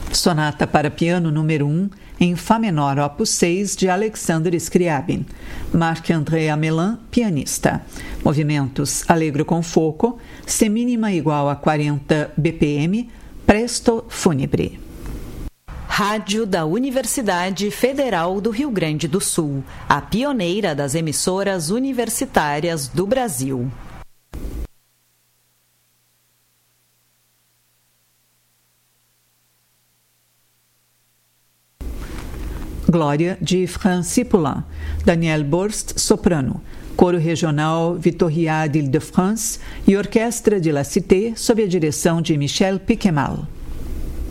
Sonata para piano número 1, em Fá menor, opus 6, de Alexander Scriabin. Marc-André Amelin, pianista. Movimentos allegro com foco, semínima igual a 40 BPM, presto fúnebre. Rádio da Universidade Federal do Rio Grande do Sul, a pioneira das emissoras universitárias do Brasil. Glória, de Francis Poulenc. Daniel Borst, soprano. Coro Regional Vitória d'Île-de-France e Orquestra de la Cité, sob a direção de Michel Piquemal.